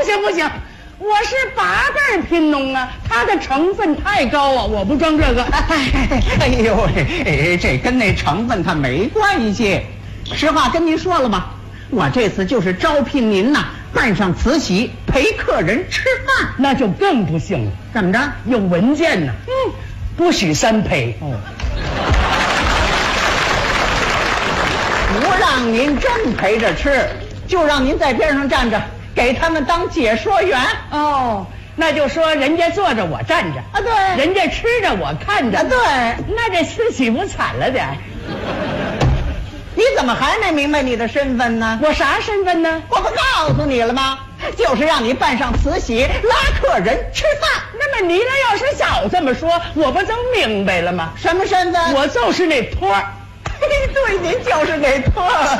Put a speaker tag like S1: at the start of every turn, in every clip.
S1: 行不行，我是八辈贫农啊，它的成分太高啊，我不装这个。
S2: 哎呦喂，这跟那成分它没关系。实话跟您说了吧，我这次就是招聘您呐，办上慈禧陪客人吃饭，
S1: 那就更不行了。
S2: 怎么着？
S1: 有文件呢。不许3陪。
S2: 不让您真陪着吃，就让您在边上站着，给他们当解说员。
S1: 哦，那就说人家坐着我站着
S2: 啊，对，
S1: 人家吃着我看着
S2: 啊，对，
S1: 那这慈禧不惨了点？
S2: 你怎么还没明白你的身份呢？
S1: 我啥身份呢？
S2: 我不告诉你了吗？就是让你办上慈禧拉客人吃饭。
S1: 那么你要是早这么说，我不就明白了吗？
S2: 什么身份？
S1: 我就是那托儿。
S2: 对，您就是那托儿。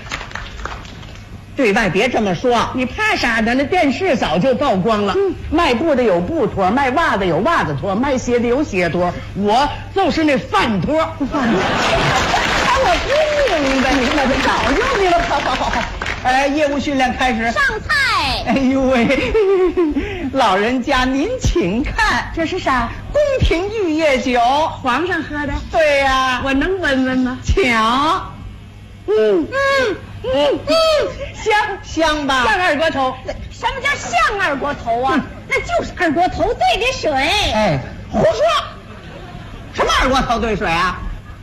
S2: 对外别这么说，
S1: 你怕啥呢？那电视早就曝光了。卖布的有布托，卖袜子有袜子托，卖鞋的有鞋托，我就是那饭托。
S2: 我不明白，你那就早就明白了。好，业务训练开始。
S3: 上菜。
S2: 哎呦喂，老人家您请看，
S1: 这是啥？
S2: 宫廷玉液酒，
S1: 皇上喝的。
S2: 对呀，
S1: 我能闻闻吗？
S2: 请。香吧？
S1: 像二锅头。
S3: 什么叫像二锅头啊？那就是二锅头兑的水。
S2: 哎，胡说！什么二锅头兑水啊？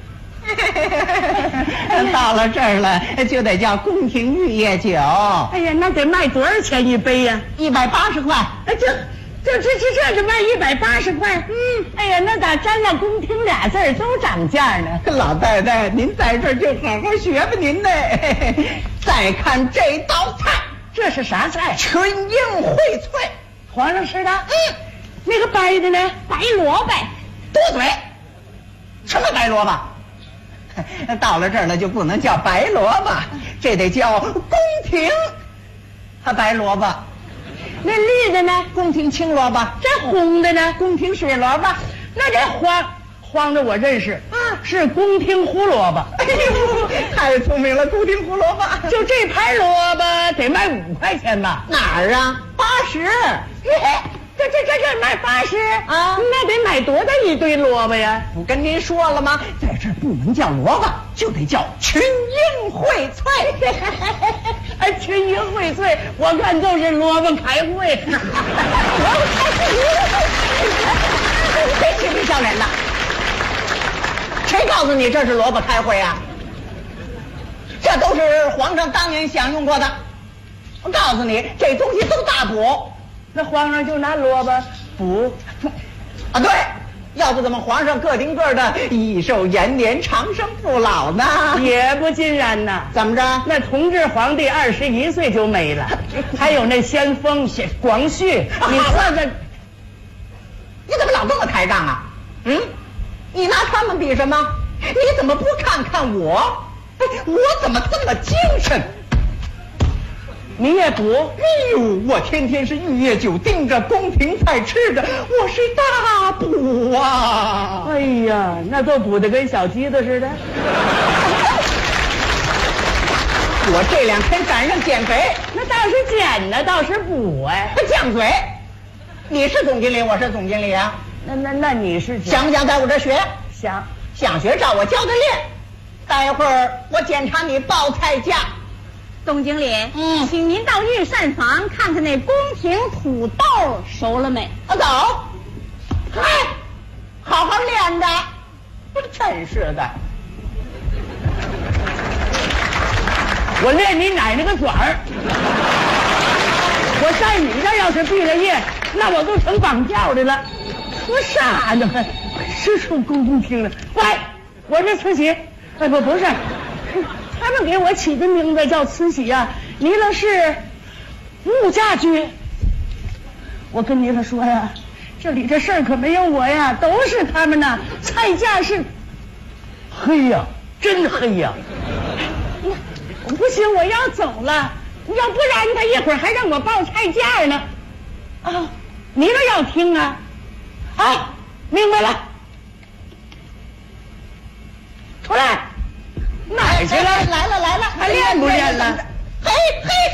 S2: 到了这儿了，就得叫宫廷玉液酒。
S1: 哎呀，那得卖多少钱一杯呀
S2: ？180块。
S1: 哎，这就卖180块。哎呀，那咋沾了宫廷俩字都涨价呢？
S2: 老太太，您在这儿就好好学吧您呢。再看这道菜，
S1: 这是啥菜？
S2: 群英荟萃，
S1: 皇上吃的。那个白的呢？
S3: 白萝卜。
S2: 多嘴，什么白萝卜？到了这儿了就不能叫白萝卜，这得叫宫廷白萝卜。
S1: 那绿的呢？
S2: 宫廷青萝卜。
S1: 这红的呢？
S2: 宫廷水萝卜。
S1: 那这黄的我认识，是宫廷胡萝卜。
S2: 哎呦，太聪明了，宫廷胡萝卜。
S1: 就这盘萝卜得卖5块钱吧？
S2: 哪儿啊？80。
S1: 这卖80
S2: 啊？
S1: 那得买多大一堆萝卜呀？
S2: 不跟您说了吗？在这儿不能叫萝卜，就得叫群英荟萃。
S1: 哎，群英荟萃，我看就是萝卜开会。
S2: 萝卜开会，别嬉皮笑脸的。谁告诉你这是萝卜开会啊？这都是皇上当年享用过的。我告诉你，这东西都大补。
S1: 那皇上就拿萝卜补
S2: 啊？对，要不怎么皇上个顶个的益寿延年、长生不老呢？
S1: 也不尽然呐。
S2: 怎么着？
S1: 那同治皇帝21岁就没了，还有那先锋广旭，你算算，
S2: 你怎么老跟我抬杠啊？你拿他们比什么？你怎么不看看我？我怎么这么精神？
S1: 你也补？
S2: 哎呦，我天天是玉液酒盯着，宫廷菜吃的，我是大补啊！
S1: 哎呀，那都补得跟小鸡子似的。
S2: 我这2天赶上减肥，
S1: 那倒是减呢，倒是补哎。
S2: 犟嘴！你是总经理，我是总经理啊。
S1: 那你是
S2: 想不想在我这学？想学，照我教的练。待会儿我检查你报菜价。
S3: 董经理，请您到御膳房看看那宫廷土豆熟了没？
S2: 走。嗨，好好练着。真是的。
S1: 我练你奶奶个爪儿！我在你这要是毕了业，那我都成绑票的了。说啥呢？还是出宫廷了？喂，我是慈禧。哎，不是。他们给我起的名字叫慈禧啊，你那是物价局。我跟你们说呀，这里这事儿可没有我呀，都是他们呐。菜价是黑呀，真黑呀。不行，我要走了，要不然他一会儿还让我报菜价呢。啊，你们要听啊？啊，明白了。出来。哪儿去了？
S2: 来了，
S1: 还练不练了？
S2: 嘿嘿。